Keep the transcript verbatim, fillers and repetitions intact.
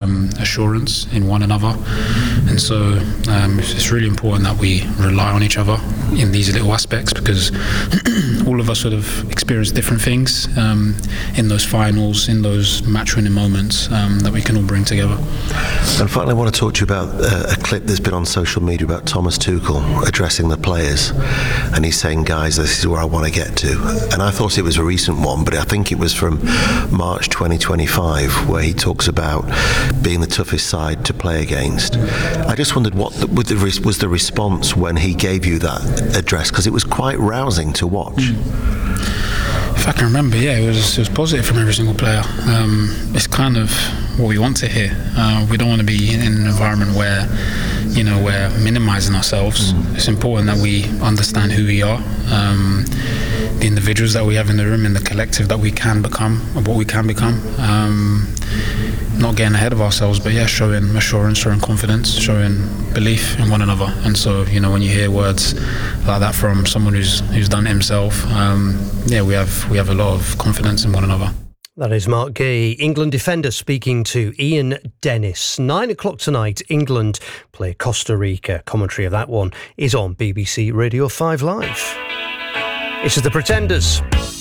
um, assurance in one another. And so um, it's really important that we rely on each other in these little aspects, because all of us sort of experience different things um, in those finals, in those match-winning moments um, that we can all bring together. And finally, I want to talk to you about uh, a clip that's been on social media about Thomas Tuchel addressing the players, and he's saying, guys, this is where I want to get to. And I thought it was a recent one, but I think it was from March twenty twenty-five, where he talks about being the toughest side to play against. I just wondered what the, was the response when he gave you that address, because it was quite rousing to watch. Mm. If I can remember, yeah, it was, it was positive from every single player. Um, it's kind of what we want to hear. Uh, we don't want to be in an environment where, you know, we're minimising ourselves. Mm. It's important that we understand who we are, um, the individuals that we have in the room, and the collective that we can become, or what we can become. Um, not getting ahead of ourselves, but yeah, showing assurance, showing confidence, showing belief in one another. And so, you know, when you hear words like that from someone who's who's done it himself, um, yeah, we have we have a lot of confidence in one another. That is Mark Gay, England defender, speaking to Ian Dennis. Nine o'clock tonight, England play Costa Rica. Commentary of that one is on B B C Radio five Live. This is The Pretenders.